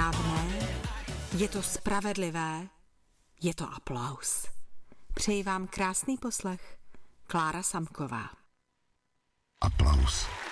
správné, je to spravedlivé, je to aplaus. Přeji vám krásný poslech. Klára Samková. Aplaus.